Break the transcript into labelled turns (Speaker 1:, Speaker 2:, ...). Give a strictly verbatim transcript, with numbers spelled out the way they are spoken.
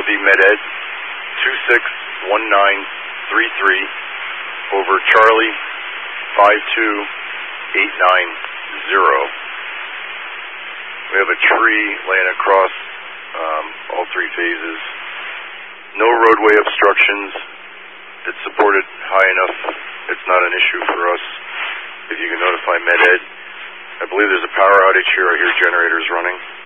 Speaker 1: be Med-Ed two six one nine three three over Charlie five two eight nine zero. We have a tree laying across um, all three phases. No roadway obstructions. It's supported high enough. It's not an issue for us. If you can notify Med-Ed. I believe there's a power outage here. I hear generators running.